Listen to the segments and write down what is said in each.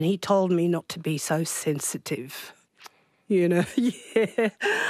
He told me not to be so sensitive. You know, yeah.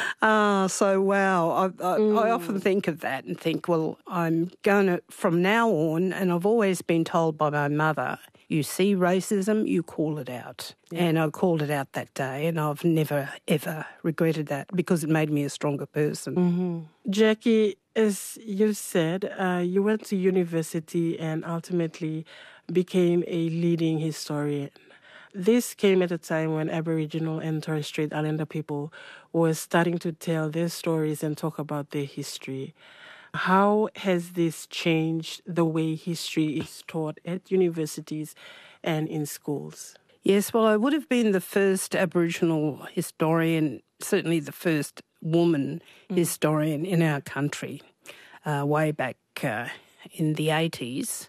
Wow. I often think of that and think, well, I'm going to, from now on, and I've always been told by my mother, you see racism, you call it out. Yeah. And I called it out that day, and I've never, ever regretted that because it made me a stronger person. Mm-hmm. Jackie, as you said, you went to university and ultimately became a leading historian. This came at a time when Aboriginal and Torres Strait Islander people were starting to tell their stories and talk about their history. How has this changed the way history is taught at universities and in schools? Yes, well, I would have been the first Aboriginal historian, certainly the first woman historian in our country, way back in the 80s.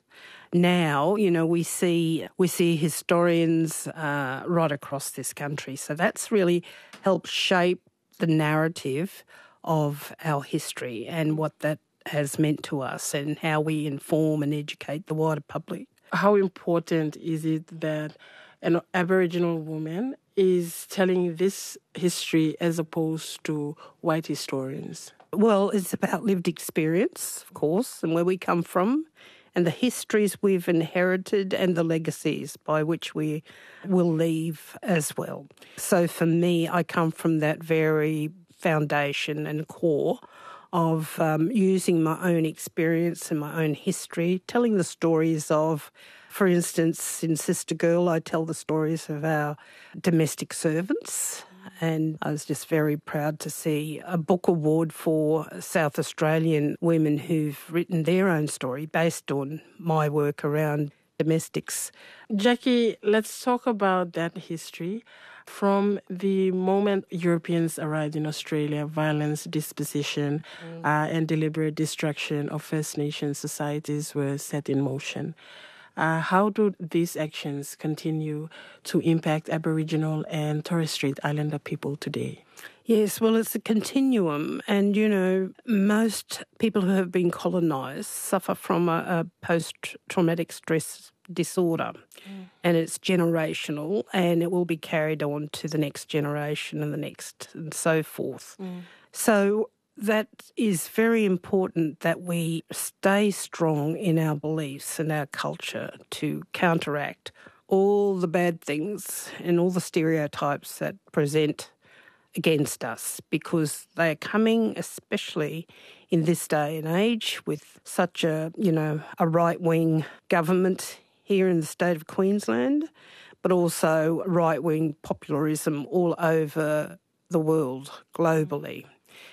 Now, you know, we see historians right across this country. So that's really helped shape the narrative of our history and what that has meant to us and how we inform and educate the wider public. How important is it that an Aboriginal woman is telling this history as opposed to white historians? Well, it's about lived experience, of course, and where we come from, and the histories we've inherited and the legacies by which we will leave as well. So for me, I come from that very foundation and core of using my own experience and my own history, telling the stories of, for instance, in Sister Girl, I tell the stories of our domestic servants. And I was just very proud to see a book award for South Australian women who've written their own story based on my work around domestics. Jackie, let's talk about that history. From the moment Europeans arrived in Australia, violence, dispossession, and deliberate destruction of First Nation societies were set in motion. How do these actions continue to impact Aboriginal and Torres Strait Islander people today? Yes, well, it's a continuum. And, you know, most people who have been colonised suffer from a post-traumatic stress disorder. And it's generational, and it will be carried on to the next generation and the next and so forth. So that is very important that we stay strong in our beliefs and our culture to counteract all the bad things and all the stereotypes that present against us, because they are coming, especially in this day and age, with such a right-wing government here in the state of Queensland, but also right-wing popularism all over the world, globally.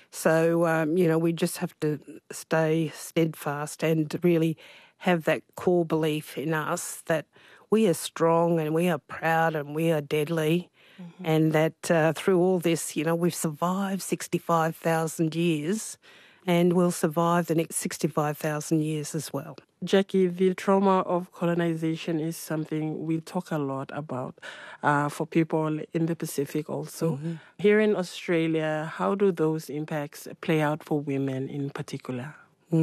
So, we just have to stay steadfast and really have that core belief in us that we are strong and we are proud and we are deadly, and that through all this, we've survived 65,000 years and we'll survive the next 65,000 years as well. Jackie, the trauma of colonization is something we talk a lot about for people in the Pacific also. Here in Australia, how do those impacts play out for women in particular?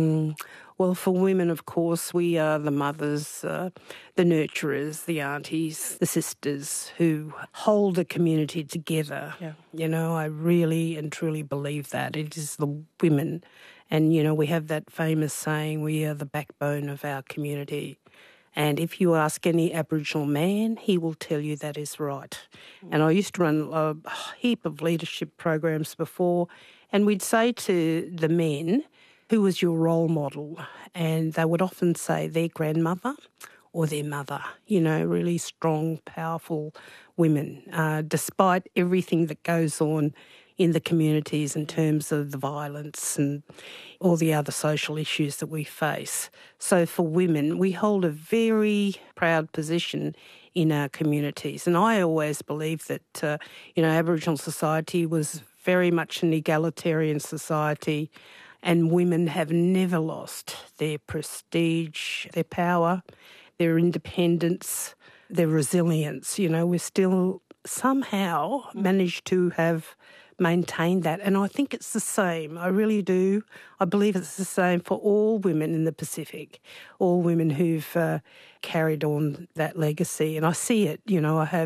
Well, for women, of course, we are the mothers, the nurturers, the aunties, the sisters who hold the community together. Yeah. I really and truly believe that. It is the women. And, we have that famous saying, we are the backbone of our community. And if you ask any Aboriginal man, he will tell you that is right. And I used to run a heap of leadership programs before, and we'd say to the men, who was your role model? And they would often say their grandmother or their mother, really strong, powerful women, despite everything that goes on in the communities in terms of the violence and all the other social issues that we face. So for women, we hold a very proud position in our communities. And I always believe that, Aboriginal society was very much an egalitarian society, and women have never lost their prestige, their power, their independence, their resilience. We still somehow managed to have maintained that. And I think it's the same. I really do. I believe it's the same for all women in the Pacific, all women who've carried on that legacy. And I see it, I have